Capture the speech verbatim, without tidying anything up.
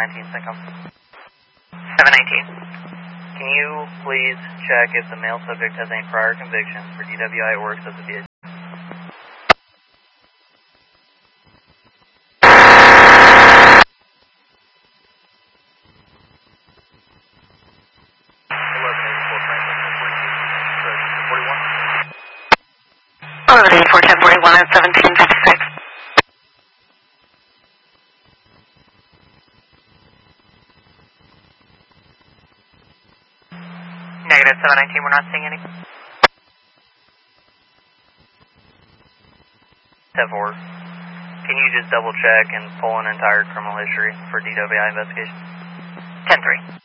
nineteen, Syncom. seven nineteen. Can you please check if the male subject has any prior convictions for D W I or excessive vehicle? eleven eighty-four, ten forty-one at seventeen fifty-six. Negative, seven nineteen, we're not seeing any. ten four. Can you just double check and pull an entire criminal history for D W I investigation? ten three.